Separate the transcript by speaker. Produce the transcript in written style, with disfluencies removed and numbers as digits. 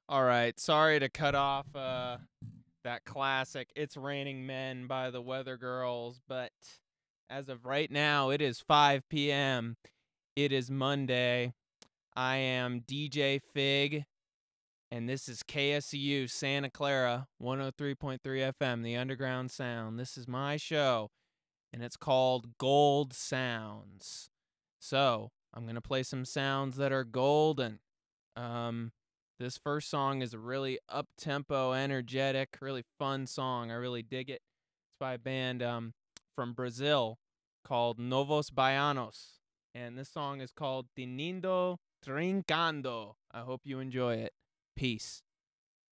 Speaker 1: All right, sorry to cut off that classic It's Raining Men by the Weather Girls, but as of right now, it is 5 p.m. It is Monday. I am DJ Fig, and this is KSU Santa Clara 103.3 FM, the Underground Sound. This is my show, and it's called Gold Sounds. So, I'm going to play some sounds that are golden. Um, this first song is a really up tempo, energetic, really fun song. I really dig it. It's by a band from Brazil called Novos Baianos. And this song is called Tinindo Trincando. I hope you enjoy it. Peace.